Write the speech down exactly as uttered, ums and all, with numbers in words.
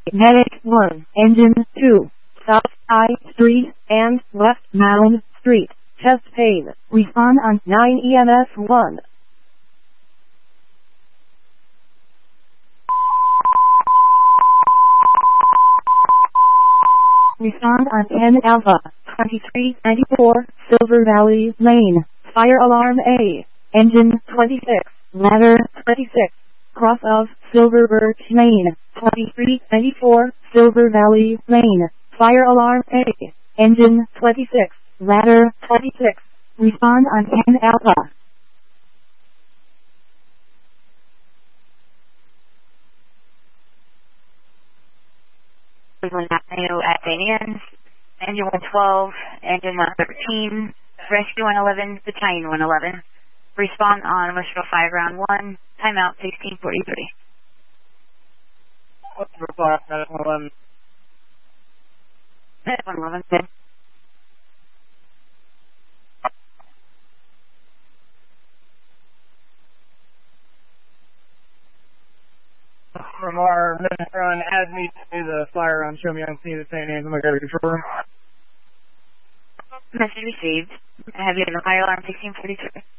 Medic one, Engine two, South I Street and West Mound Street, chest pain. Respond on nine E M S one. Respond on ten Alpha, twenty-three ninety-four, Silver Valley Lane, Fire Alarm A, Engine twenty-six, Ladder twenty-six, cross of Silver Birch Lane, twenty-three ninety-four, Silver Valley Lane, Fire Alarm A, Engine twenty-six, Ladder twenty-six, respond on ten Alpha. Cleveland Avenue at Saint Anne's, Engine one twelve, Engine one thirteen, Rescue one eleven, Battalion one eleven. Respond on Wisco five round one, timeout sixteen forty-three. What's the reply? Medic one eleven. Medic one eleven, good. From our mission run, add me to the fire run. Show me on scene at Saint Anne's. I'm going to go to control room. Message received. I have you in the fire alarm sixteen forty-three.